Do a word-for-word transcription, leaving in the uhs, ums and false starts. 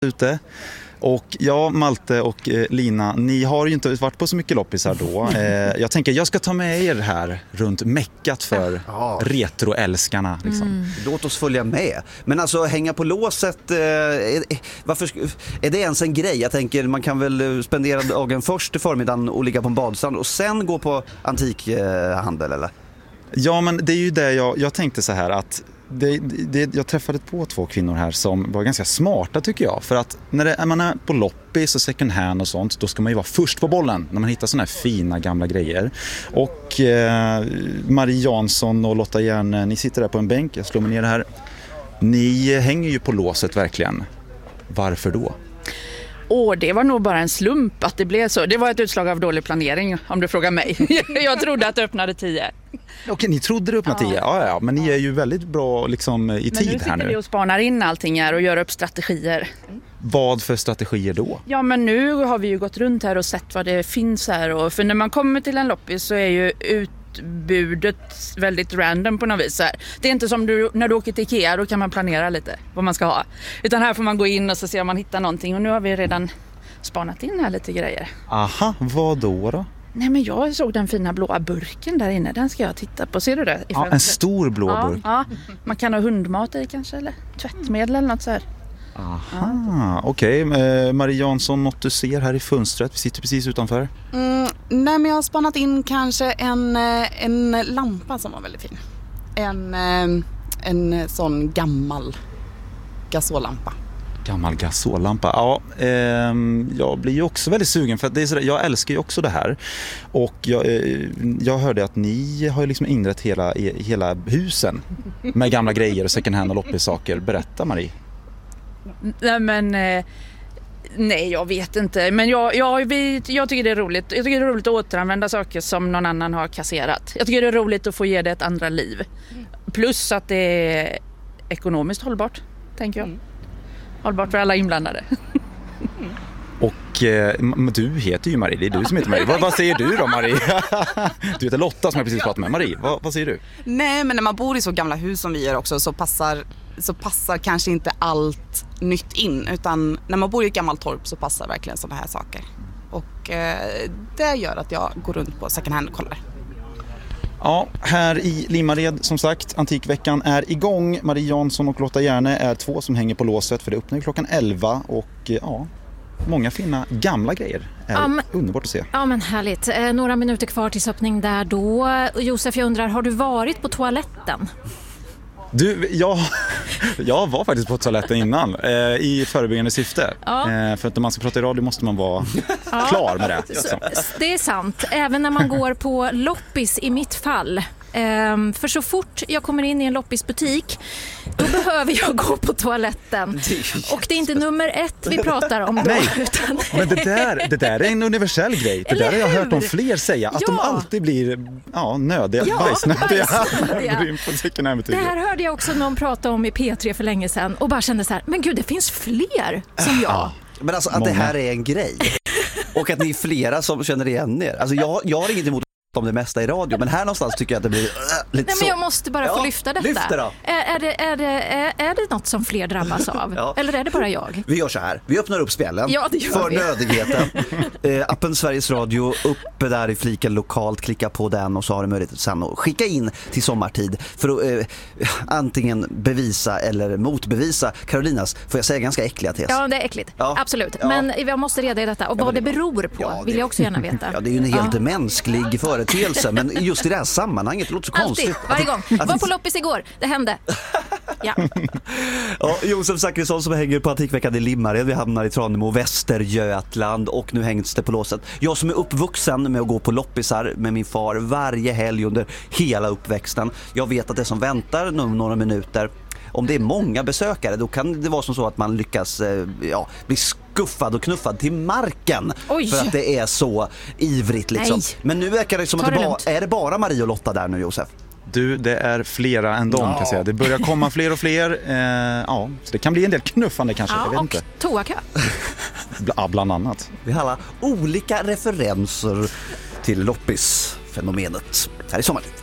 ute. Och ja, Malte och eh, Lina, ni har ju inte varit på så mycket loppisar då. Eh, jag tänker, jag ska ta med er här runt meckat för ja. retroälskarna. Liksom. Mm. Låt oss följa med. Men alltså, hänga på låset, eh, är, varför, är det ens en grej? Jag tänker, man kan väl spendera dagen först i förmiddagen och ligga på en badstrand och sen gå på antikhandel, eller? Ja, men det är ju det jag, jag tänkte så här att Det, det, jag träffade på två kvinnor här som var ganska smarta, tycker jag. För att när det, man är på loppis och second hand och sånt, då ska man ju vara först på bollen när man hittar såna här fina gamla grejer. Och eh, Marie Jansson och Lotta Järne, ni sitter där på en bänk, jag slår mig ner här. Ni hänger ju på låset verkligen. Varför då? Åh, det var nog bara en slump att det blev så. Det var ett utslag av dålig planering, om du frågar mig. Jag trodde att det öppnade tio. Okej, ni trodde det öppnade tio? Ja, ja, men ni är ju väldigt bra liksom, i tid här nu. Men nu sitter vi och spanar in allting här och gör upp strategier. Vad för strategier då? Ja, men nu har vi ju gått runt här och sett vad det finns här. Och för när man kommer till en loppis så är ju utbudet väldigt random på något vis här. Det är inte som du, när du åker till Ikea, då kan man planera lite vad man ska ha. Utan här får man gå in och så se om man hittar någonting. Och nu har vi redan spanat in här lite grejer. Aha, vad då då? Nej, men jag såg den fina blåa burken där inne. Den ska jag titta på. Ser du det? Ja, en stor blå ja, burk. Ja, man kan ha hundmat i kanske, eller tvättmedel eller något så här. Aha, ja. Okej. Okay. Eh, Marie Jansson, något du ser här i fönstret? Vi sitter precis utanför. Mm, nej, men jag har spannat in kanske en, en lampa som var väldigt fin. En, en sån gammal gasollampa. Gammal gasollampa. Ja, eh, jag blir ju också väldigt sugen för att det är så där, jag älskar ju också det här. Och jag, eh, jag hörde att ni har liksom inrett hela, hela husen med gamla grejer och second hand och loppissaker. Berätta, Marie. Nej, men eh, nej, jag vet inte. Men jag, jag, vi, jag tycker det är roligt. Jag tycker det är roligt att återanvända saker som någon annan har kasserat. Jag tycker det är roligt att få ge det ett andra liv. Plus att det är ekonomiskt hållbart, tänker jag. Mm. Hållbart för alla inblandade. Mm. Och eh, du heter ju Marie, det är du som heter Marie. Vad, vad säger du då, Marie? Du heter Lotta som jag precis pratade med. Marie, vad, vad säger du? Nej, men när man bor i så gamla hus som vi gör också så passar, så passar kanske inte allt nytt in. Utan när man bor i ett gammalt torp så passar verkligen sådana här saker. Och eh, det gör att jag går runt på second hand och kollar. Ja, här i Limmared, som sagt, Antikveckan är igång. Marie Jansson och Lotta Järne är två som hänger på låset, för det öppnar ju klockan elva. Och ja, många fina gamla grejer. Är ja, men, underbart att se. Ja, men härligt. Eh, några minuter kvar till öppning där då. Josef, jag undrar, har du varit på toaletten? Du, jag, jag var faktiskt på toaletten innan eh, i förebyggande syfte. Ja. Eh, för att när man ska prata i radio måste man vara ja. klar med det. Så, det är sant. Även när man går på loppis i mitt fall. Um, för så fort jag kommer in i en loppisbutik, då behöver jag gå på toaletten. Och det är inte nummer ett vi pratar om då. Nej, utan... men det där, det där är en universell grej. Det där har jag hört om fler säga. Att ja. de alltid blir ja, nödiga, ja, bajsnödiga. bajsnödiga. Det här hörde jag också någon prata om i P tre för länge sedan. Och bara kände så här, men gud, det finns fler som jag. Ja. Men alltså att Många. det här är en grej. Och att ni är flera som känner igen er. Alltså jag, jag har inget emot om det mesta i radio, men här någonstans tycker jag att det blir äh, lite Nej, så. men jag måste bara få ja, lyfta detta. Lyfta då. Är, är, det, är, det, är, är det något som fler drabbas av? Ja. Eller är det bara jag? Vi gör så här. Vi öppnar upp spelen ja, det gör för vi. nödigheten. eh, appen Sveriges Radio, uppe där i fliken lokalt, klicka på den och så har du möjlighet sen att skicka in till sommartid för att eh, antingen bevisa eller motbevisa Karolinas, får jag säga, ganska äckliga tes. Ja, det är äckligt. Ja. Absolut. Ja. Men jag måste reda i detta. Och vad ja, det beror på ja, det... vill jag också gärna veta. Ja, det är ju en helt ja. mänsklig företeelse, men just i det här sammanhanget, det låter så Alltid, konstigt. varje gång. Att... Var på loppis igår, det hände. Ja. Ja, Josef Zachrisson som hänger på Antikveckan i Limmared. Vi hamnar i Tranemo, Västergötland och nu hängs det på låset. Jag som är uppvuxen med att gå på loppisar med min far varje helg under hela uppväxten. Jag vet att det som väntar nu några minuter, om det är många besökare, då kan det vara som så att man lyckas ja, bli skuffad och knuffad till marken. Oj. För att det är så ivrigt liksom. Nej. Men nu verkar det som att det ba- är det bara Marie och Lotta där nu, Josef? Du, det är flera än dem, ja. kan jag säga. Det börjar komma fler och fler. Eh, ja, så det kan bli en del knuffande kanske. Ja, jag vet och inte. toakö. Ja, bland annat. Vi har alla olika referenser till loppisfenomenet här i sommar.